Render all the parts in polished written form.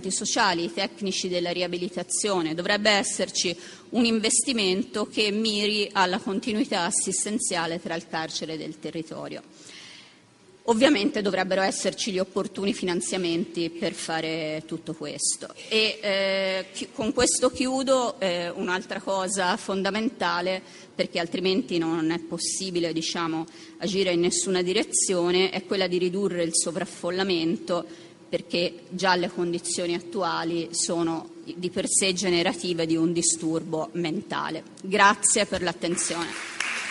sociali, i tecnici della riabilitazione. Dovrebbe esserci un investimento che miri alla continuità assistenziale tra il carcere e il territorio. Ovviamente dovrebbero esserci gli opportuni finanziamenti per fare tutto questo. E con questo chiudo. Un'altra cosa fondamentale, perché altrimenti non è possibile agire in nessuna direzione, è quella di ridurre il sovraffollamento, perché già le condizioni attuali sono di per sé generative di un disturbo mentale. Grazie per l'attenzione.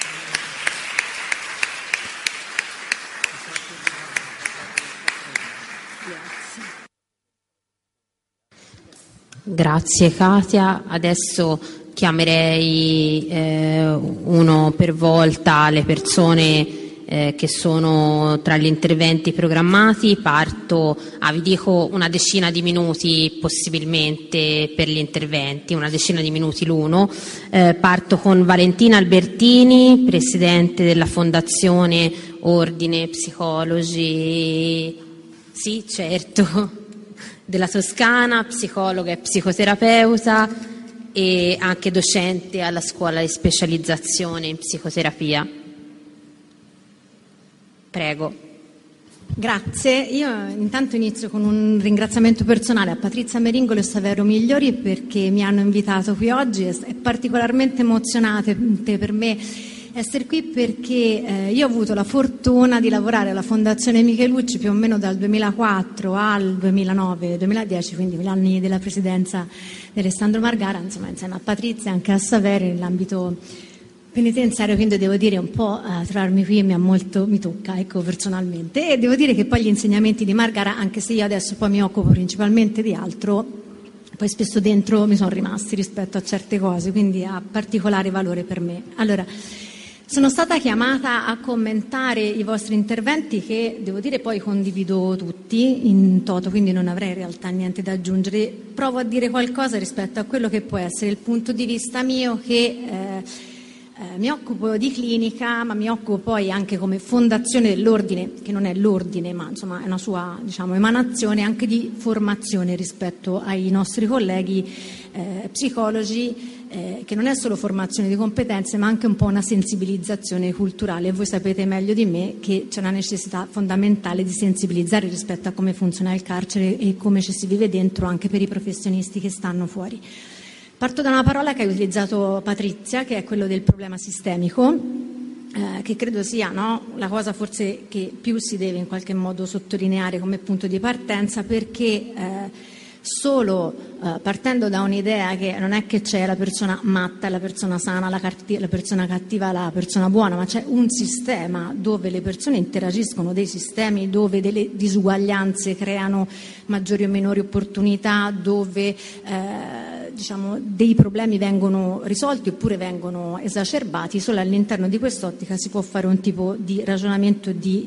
Grazie Katia. Adesso chiamerei uno per volta le persone che sono tra gli interventi programmati. Vi dico una decina di minuti possibilmente per gli interventi, una decina di minuti l'uno. Parto con Valentina Albertini, presidente della Fondazione Ordine Psicologi, sì certo, della Toscana, psicologa e psicoterapeuta e anche docente alla scuola di specializzazione in psicoterapia. Prego. Grazie. Io intanto inizio con un ringraziamento personale a Patrizia Meringolo e Saverio Migliori perché mi hanno invitato qui oggi. È particolarmente emozionante per me essere qui perché io ho avuto la fortuna di lavorare alla Fondazione Michelucci più o meno dal 2004 al 2009-2010, quindi gli anni della presidenza di Alessandro Margara, insomma, insieme a Patrizia e anche a Saverio nell'ambito penitenziario, quindi devo dire un po' trovarmi qui mi tocca, ecco, personalmente. E devo dire che poi gli insegnamenti di Margara, anche se io adesso poi mi occupo principalmente di altro, poi spesso dentro mi sono rimasti rispetto a certe cose, quindi ha particolare valore per me. Allora, sono stata chiamata a commentare i vostri interventi che, devo dire, poi condivido tutti in toto, quindi non avrei in realtà niente da aggiungere. Provo a dire qualcosa rispetto a quello che può essere il punto di vista mio che mi occupo di clinica, ma mi occupo poi anche come fondazione dell'ordine, che non è l'ordine, ma insomma è una sua emanazione, anche di formazione rispetto ai nostri colleghi psicologi, che non è solo formazione di competenze, ma anche un po' una sensibilizzazione culturale. E voi sapete meglio di me che c'è una necessità fondamentale di sensibilizzare rispetto a come funziona il carcere e come ci si vive dentro anche per i professionisti che stanno fuori. Parto da una parola che ha utilizzato Patrizia, che è quello del problema sistemico, che credo sia la cosa forse che più si deve in qualche modo sottolineare come punto di partenza, perché solo partendo da un'idea che non è che c'è la persona matta, la persona sana, la persona cattiva, la persona buona, ma c'è un sistema dove le persone interagiscono, dei sistemi dove delle disuguaglianze creano maggiori o minori opportunità, dove dei problemi vengono risolti oppure vengono esacerbati. Solo all'interno di quest'ottica si può fare un tipo di ragionamento, di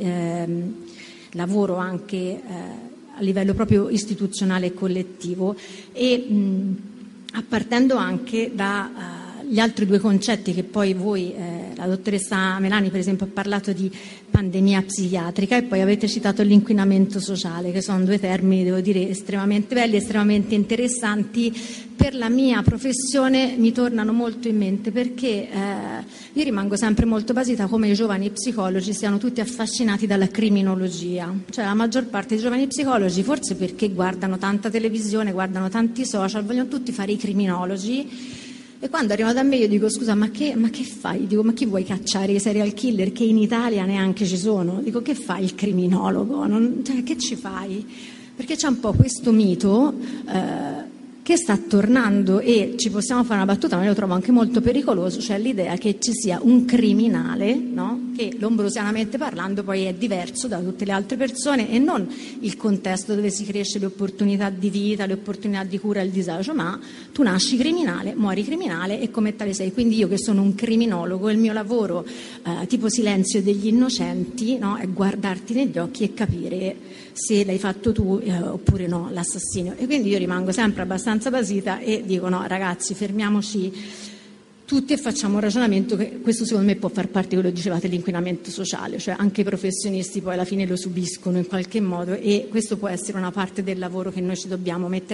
lavoro anche a livello proprio istituzionale e collettivo, e partendo anche dagli altri due concetti che poi voi, la dottoressa Melani per esempio ha parlato di pandemia psichiatrica e poi avete citato l'inquinamento sociale, che sono due termini, devo dire, estremamente belli, estremamente interessanti. Per la mia professione mi tornano molto in mente perché io rimango sempre molto basita come i giovani psicologi siano tutti affascinati dalla criminologia, cioè la maggior parte dei giovani psicologi, forse perché guardano tanta televisione, guardano tanti social, vogliono tutti fare i criminologi. E quando arrivano da me io dico: scusa, ma che fai? Dico: ma chi vuoi cacciare? I serial killer che in Italia neanche ci sono? Dico: che fai il criminologo? Che ci fai? Perché c'è un po' questo mito che sta tornando, e ci possiamo fare una battuta, ma io lo trovo anche molto pericoloso, cioè l'idea che ci sia un criminale, no? Che lombrosianamente parlando poi è diverso da tutte le altre persone, e non il contesto dove si cresce, le opportunità di vita, le opportunità di cura e il disagio, ma tu nasci criminale, muori criminale e come tale sei. Quindi io che sono un criminologo, il mio lavoro tipo Silenzio degli innocenti, no? È guardarti negli occhi e capire se l'hai fatto tu oppure no l'assassinio. E quindi io rimango sempre abbastanza basita e dico: no ragazzi, fermiamoci tutti e facciamo un ragionamento, che questo secondo me può far parte di quello che dicevate, l'inquinamento sociale, cioè anche i professionisti poi alla fine lo subiscono in qualche modo, e questo può essere una parte del lavoro che noi ci dobbiamo mettere